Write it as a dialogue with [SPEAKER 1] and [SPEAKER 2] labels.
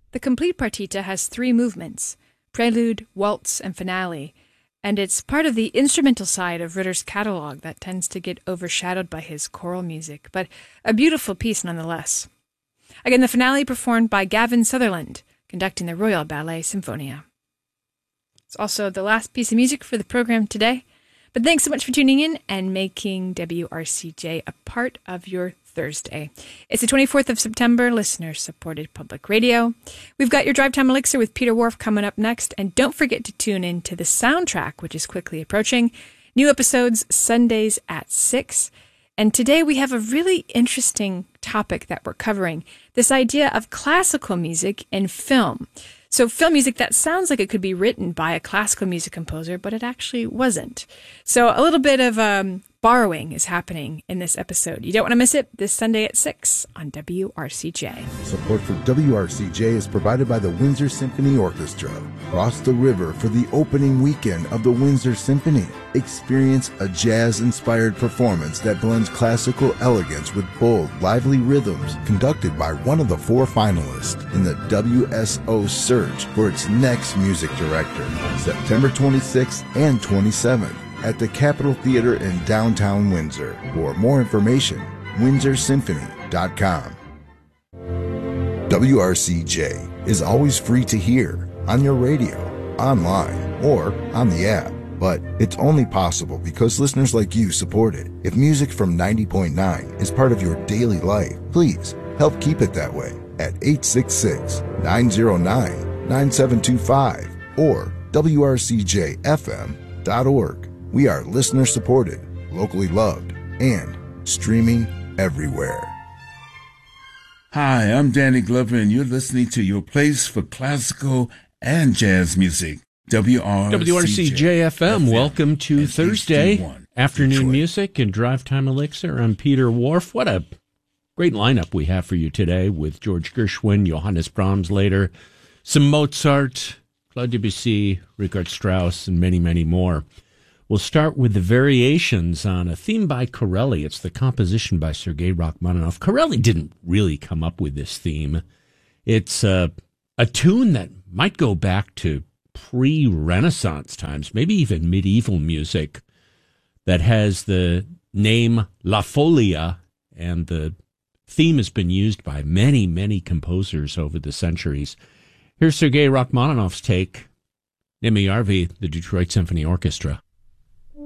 [SPEAKER 1] The complete partita has 3 movements: prelude, waltz, and finale, and it's part of the instrumental side of Ritter's catalog that tends to get overshadowed by his choral music, but a beautiful piece nonetheless. Again, the finale performed by Gavin Sutherland, conducting the Royal Ballet Symphonia. It's also the last piece of music for the program today, but thanks so much for tuning in and making WRCJ a part of your Thursday. It's the 24th of September, listener-supported public radio. We've got your Drive Time Elixir with Peter Wharf coming up next, and don't forget to tune in to the soundtrack, which is quickly approaching. New episodes Sundays at 6. And today we have a really interesting topic that we're covering, this idea of classical music in film. So film music that sounds like it could be written by a classical music composer, but it actually wasn't. So a little bit of borrowing is happening in this episode. You don't want to miss it this Sunday at 6 on WRCJ.
[SPEAKER 2] Support for WRCJ is provided by the Windsor Symphony Orchestra. Cross the river for the opening weekend of the Windsor Symphony. Experience a jazz-inspired performance that blends classical elegance with bold, lively rhythms, conducted by one of the 4 finalists in the WSO search for its next music director, September 26th and 27th at the Capitol Theater in downtown Windsor. For more information, windsorsymphony.com. WRCJ is always free to hear on your radio, online, or on the app. But it's only possible because listeners like you support it. If music from 90.9 is part of your daily life, please help keep it that way at 866-909-9725 or WRCJFM.org. We are listener-supported, locally loved, and streaming everywhere.
[SPEAKER 3] Hi, I'm Danny Glover, and you're listening to your place for classical and jazz music.
[SPEAKER 4] WRCJ-FM. Welcome to Thursday afternoon Detroit. Music and Drive Time Elixir. I'm Peter Wharf. What a great lineup we have for you today with George Gershwin, Johannes Brahms later, some Mozart, Claude Debussy, Richard Strauss, and many, many more. We'll start with the variations on a theme by Corelli. It's the composition by Sergei Rachmaninoff. Corelli didn't really come up with this theme. It's a tune that might go back to pre-Renaissance times, maybe even medieval music, that has the name La Folia, and the theme has been used by many, many composers over the centuries. Here's Sergei Rachmaninoff's take, Nemy Yarvi, the Detroit Symphony Orchestra.